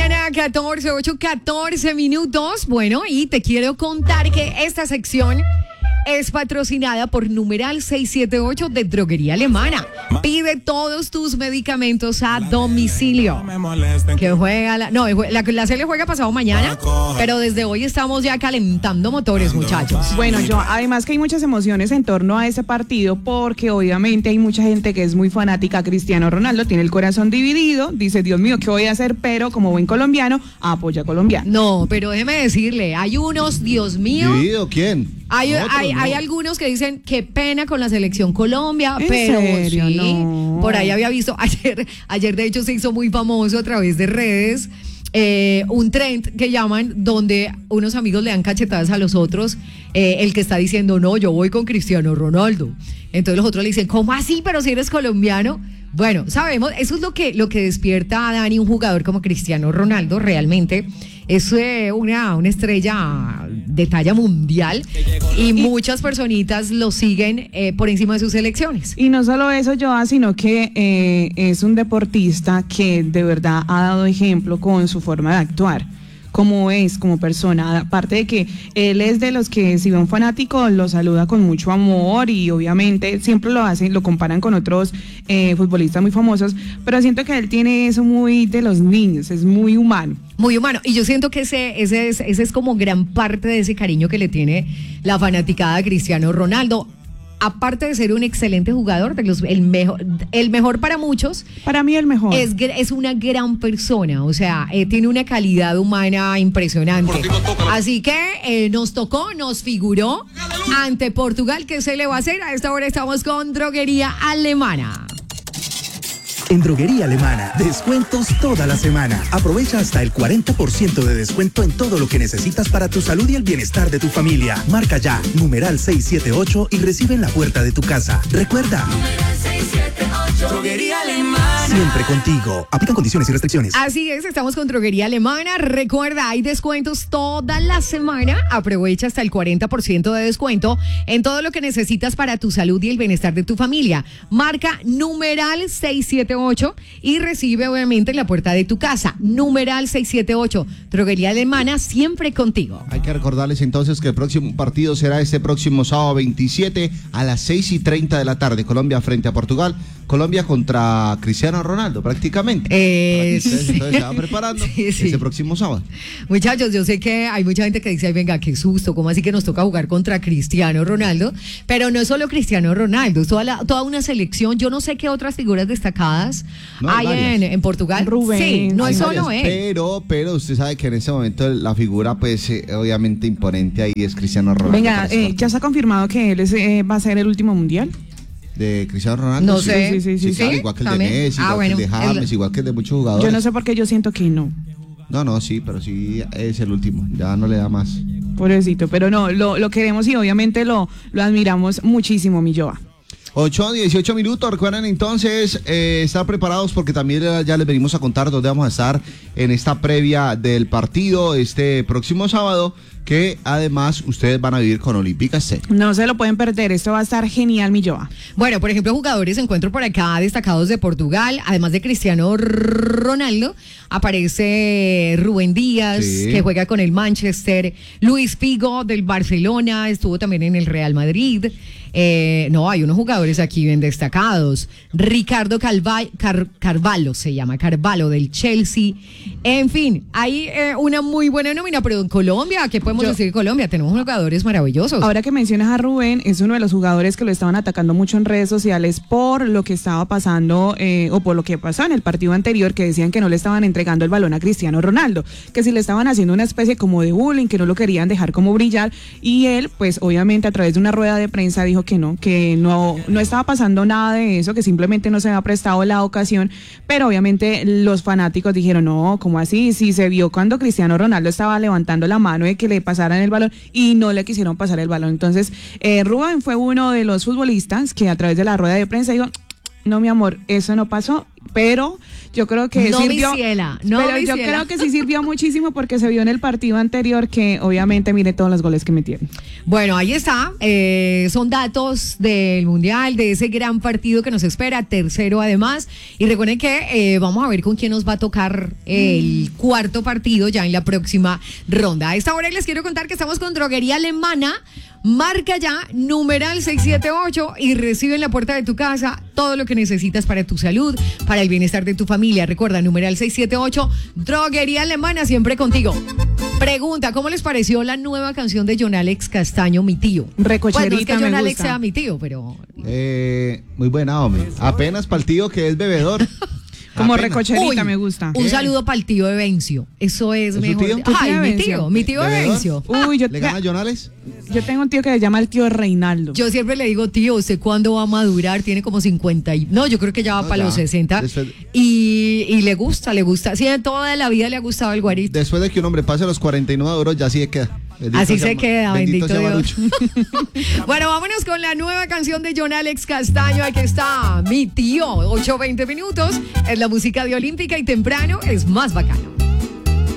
mañana, 8:14 minutos. Bueno, y te quiero contar que esta sección es patrocinada por Numeral 678 de Droguería Alemana. Pide todos tus medicamentos a domicilio. Que juega la serie juega pasado mañana, pero desde hoy estamos ya calentando motores, muchachos. Bueno, además que hay muchas emociones en torno a ese partido, porque obviamente hay mucha gente que es muy fanática a Cristiano Ronaldo, tiene el corazón dividido, dice, Dios mío, ¿qué voy a hacer? Pero como buen colombiano, apoya a colombiano. No, pero déjeme decirle, hay unos, Dios mío. ¿Dividido quién? Hay algunos que dicen qué pena con la selección Colombia, pero serio? sí, No. por ahí había visto, ayer de hecho se hizo muy famoso a través de redes, un trend que llaman donde unos amigos le dan cachetadas a los otros, el que está diciendo, no, yo voy con Cristiano Ronaldo. Entonces los otros le dicen, ¿cómo así? Pero si eres colombiano. Bueno, sabemos, eso es lo que despierta a Dani, un jugador como Cristiano Ronaldo, realmente es una estrella de talla mundial y muchas personitas lo siguen por encima de sus selecciones. Y no solo eso, Joa, sino que es un deportista que de verdad ha dado ejemplo con su forma de actuar, como es como persona, aparte de que él es de los que si ve a un fanático lo saluda con mucho amor y obviamente siempre lo hacen, lo comparan con otros futbolistas muy famosos, pero siento que él tiene eso muy de los niños, es muy humano. Muy humano, y yo siento que ese es como gran parte de ese cariño que le tiene la fanaticada a Cristiano Ronaldo. Aparte de ser un excelente jugador, el mejor para muchos. Para mí el mejor. Es una gran persona, o sea, tiene una calidad humana impresionante. Así que nos figuró ante Portugal. ¿Qué se le va a hacer? A esta hora estamos con Droguería Alemana. En Droguería Alemana, descuentos toda la semana. Aprovecha hasta el 40% de descuento en todo lo que necesitas para tu salud y el bienestar de tu familia. Marca ya, numeral 678 y recibe en la puerta de tu casa. Recuerda, numeral 678, Droguería Alemana. Siempre contigo. Aplican condiciones y restricciones. Así es, estamos con Droguería Alemana. Recuerda, hay descuentos toda la semana. Aprovecha hasta el 40% de descuento en todo lo que necesitas para tu salud y el bienestar de tu familia. Marca numeral 678 y recibe obviamente en la puerta de tu casa. Numeral 678, Droguería Alemana, siempre contigo. Hay que recordarles entonces que el próximo partido será este próximo sábado 27 a las 6:30 de la tarde. Colombia frente a Portugal. Colombia contra Cristiano Ronaldo, prácticamente. Para que ustedes entonces se van preparando ese próximo sábado. Muchachos, yo sé que hay mucha gente que dice, ay, venga, qué susto, ¿cómo así que nos toca jugar contra Cristiano Ronaldo? Pero no es solo Cristiano Ronaldo, es toda una selección. Yo no sé qué otras figuras destacadas hay en Portugal. Rubén. Sí, no es solo varias, él. Pero usted sabe que en ese momento la figura, pues, obviamente imponente ahí es Cristiano Ronaldo. Venga, ¿ya se ha confirmado que él va a ser el último mundial? De Cristiano Ronaldo. No sé. Sí, claro, igual que el también. de Messi, igual que el de James, igual que el de muchos jugadores. Yo no sé por qué yo siento que no. No, sí, pero sí es el último, ya no le da más. Pobrecito, pero no, lo queremos y obviamente lo admiramos muchísimo, mi Joa. 8:18 minutos, recuerden entonces estar preparados porque también ya les venimos a contar dónde vamos a estar en esta previa del partido este próximo sábado, que además ustedes van a vivir con Olímpica Estéreo. No se lo pueden perder, esto va a estar genial, mi Joa. Bueno, por ejemplo, jugadores encuentro por acá destacados de Portugal, además de Cristiano Ronaldo, aparece Rubén Díaz, sí, que juega con el Manchester, Luis Figo del Barcelona, estuvo también en el Real Madrid. Hay unos jugadores aquí bien destacados. Ricardo Carvalho se llama, Carvalho del Chelsea. En fin, hay una muy buena nómina, pero en Colombia, ¿qué podemos decir de Colombia? Tenemos jugadores maravillosos. Ahora que mencionas a Rubén, es uno de los jugadores que lo estaban atacando mucho en redes sociales por lo que estaba pasando o por lo que pasó en el partido anterior, que decían que no le estaban entregando el balón a Cristiano Ronaldo, que si le estaban haciendo una especie como de bullying, que no lo querían dejar como brillar, y él, pues obviamente a través de una rueda de prensa dijo que no estaba pasando nada de eso, que simplemente no se había prestado la ocasión, pero obviamente los fanáticos dijeron, no, ¿cómo así? Si se vio cuando Cristiano Ronaldo estaba levantando la mano de que le pasaran el balón y no le quisieron pasar el balón. Entonces, Rubén fue uno de los futbolistas que a través de la rueda de prensa dijo, no, mi amor, eso no pasó, pero yo creo que No, sirvió. mi ciela, no, pero mi yo ciela. creo que sí sirvió muchísimo porque se vio en el partido anterior que obviamente mire todos los goles que metieron. Bueno, ahí está. Son datos del Mundial, de ese gran partido que nos espera, tercero además. Y recuerden que vamos a ver con quién nos va a tocar el cuarto partido ya en la próxima ronda. A esta hora les quiero contar que estamos con Droguería Alemana. Marca ya numeral 678 y recibe en la puerta de tu casa todo lo que necesitas para tu salud, para el bienestar de tu familia. Recuerda, numeral 678, Droguería Alemana, siempre contigo. Pregunta, ¿cómo les pareció la nueva canción de John Alex Castaño, Mi Tío? Recocherita, Bueno, es que me John Alex gusta. sea mi tío, pero... Muy buena, hombre. Apenas para el tío que es bebedor. Como Apenas. recocherita Uy, me gusta. Un saludo para el tío Evencio. Eso es ¿Es su mejor. tío? ¿Tu tío Ay, Evencio? mi tío ¿Bebedor? Evencio. Uy, ¿Le gana John Alex? yo tengo un tío que se llama el tío Reinaldo. Yo siempre le digo, tío, ¿usted cuándo va a madurar? Tiene como 50 y... No, yo creo que ya va No, para ya. los 60. Después- Y le gusta. Sí, toda la vida le ha gustado el guarito. Después de que un hombre pase los 49 euros, ya sí se queda. Bendito Así sea se Ma- queda, bendito sea Dios. Marucho. Bueno, vámonos con la nueva canción de John Alex Castaño. Aquí está Mi Tío, 8:20 minutos. Es la música de Olímpica y temprano es más bacano.